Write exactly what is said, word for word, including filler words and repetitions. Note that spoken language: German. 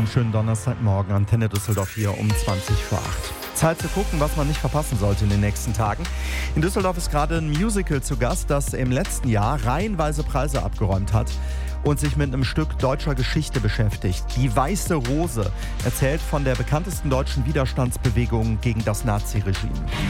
einen schönen Donnerstagmorgen. Antenne Düsseldorf hier um zwanzig vor acht. Zeit zu gucken, was man nicht verpassen sollte in den nächsten Tagen. In Düsseldorf ist gerade ein Musical zu Gast, das im letzten Jahr reihenweise Preise abgeräumt hat und sich mit einem Stück deutscher Geschichte beschäftigt. Die Weiße Rose erzählt von der bekanntesten deutschen Widerstandsbewegung gegen das Naziregime.